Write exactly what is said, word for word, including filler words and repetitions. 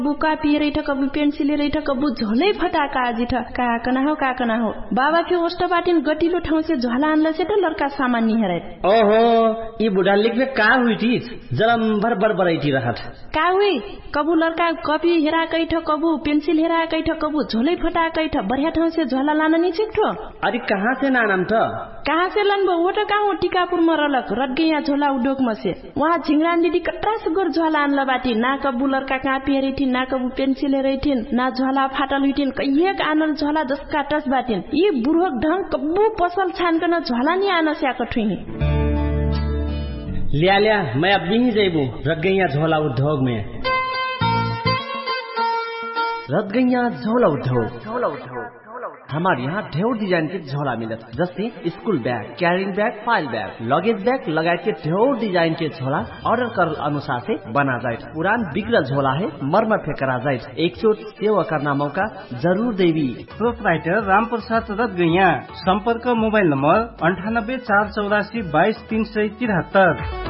कबू कापी रही था कबू पेंसिल रही था कबू झोले फटाका आजी था का कना हो का कना हो बाबा के ओष्ट बाटिन गटिलो ठाउँ से झोला आनला से तो लड़का सामान नहीं हरे ओहो ये बुढ़ा लिख में का हुई थी जरा भर भर बराई रहत का हुई कबू लड़का कॉपी हेरा कई था कबू पेंसिल हेरा कई था कबू झोले फटा कई था बढ़िया ठाउँ से झोला लाना नहीं छिक्ठो अरे कहाँ से नाम था कहाँ से लनबो वो तो कहाँ टीकापुर में रलक रट गई यहाँ झोला उद्योग में से वहाँ झिंगरान दीदी कटरा से गोर झोला आनला बाटी ना कबू लड़का कापी हेरी थी ना कबू पेंसिल हेरी थी ना झोला फाटल हुई थी कहिए आनल झोला जसका टस बाटिन ये बुढ़क ढंग कबू पसल छान कर झोला नहीं आना से आकठुई लिया लिया मैं अब भी जेबू रट गई यहाँ झोला उद्योग में रट गई यहाँ झोला उद्योग झोला उद्योग हमारे यहाँ ढेर डिजाइन के झोला मिलत जैसे school bag carrying bag file bag luggage bag लगाए के ढेर डिजाइन के झोला ऑर्डर कर अनुसार से बना जाए पुरान बिगड़ा झोला है मर्म फेंकरा जाए एक चोट सेवा करना मौका जरूर देवी प्रोपराइटर राम प्रसाद रत गैया संपर्क मोबाइल नंबर अंठानब्बे चार चौरासी बाईस तीन सौ तिहत्तर